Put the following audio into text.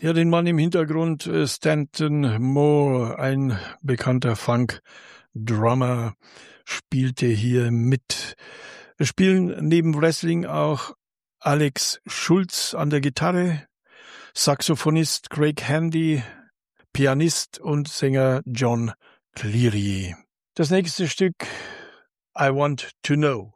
Ja, den Mann im Hintergrund, Stanton Moore, ein bekannter Funk-Drummer, spielte hier mit. Wir spielen neben Wrestling auch Alex Schulz an der Gitarre, Saxophonist Craig Handy, Pianist und Sänger John Cleary. Das nächste Stück, I Want to Know.